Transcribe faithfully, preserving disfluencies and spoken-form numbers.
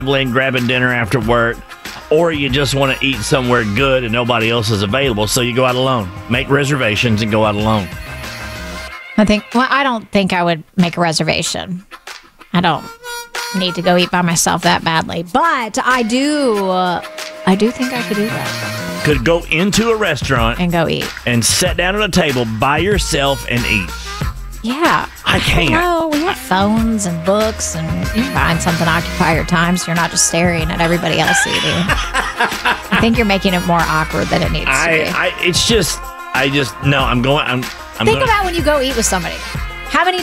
and grabbing dinner after work, or you just want to eat somewhere good and nobody else is available, so you go out alone. Make reservations and go out alone. I think, well, I don't think I would make a reservation. I don't need to go eat by myself that badly, but I do, uh, I do think I could do that. Could go into a restaurant and go eat and sit down at a table by yourself and eat. Yeah. I can't. Hello, we have phones and books, and you can find something to occupy your time so you're not just staring at everybody else eating. I think you're making it more awkward than it needs I, to be. I, it's just, I just, no, I'm going, I'm, I'm Think going. about when you go eat with somebody. How many